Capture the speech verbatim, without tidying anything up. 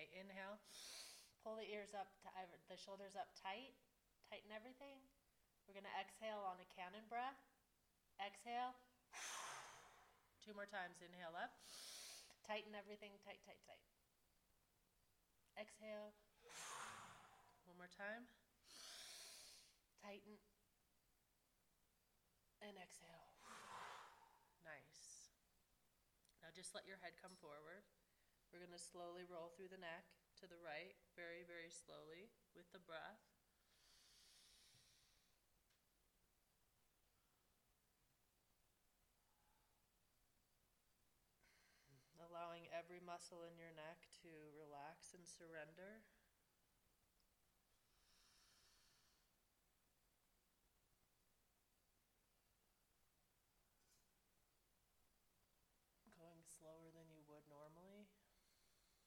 Okay, inhale. Pull the ears up, to, the shoulders up tight. Tighten everything. We're going to exhale on a cannon breath. Exhale. Two more times. Inhale up. Tighten everything. Tight, tight, tight. Exhale. One more time. Tighten. And exhale. Nice. Now just let your head come forward. We're going to slowly roll through the neck to the right, very, very slowly with the breath. Allowing every muscle in your neck to relax and surrender.